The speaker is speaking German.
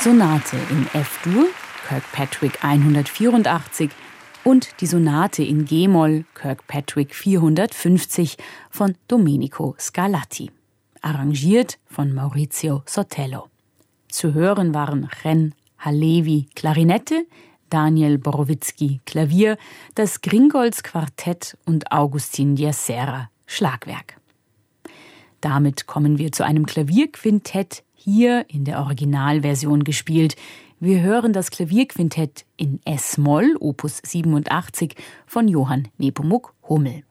Sonate in F-Dur, Kirkpatrick 184 und die Sonate in G-Moll, Kirkpatrick 450 von Domenico Scarlatti. Arrangiert von Maurizio Sotelo. Zu hören waren Chen Halevi Klarinette, Daniel Borowitzki Klavier, das Gringolds Quartett und Augustin Diacera Schlagwerk. Damit kommen wir zu einem Klavierquintett, hier in der Originalversion gespielt. Wir hören das Klavierquintett in S-Moll, Opus 87 von Johann Nepomuk Hummel.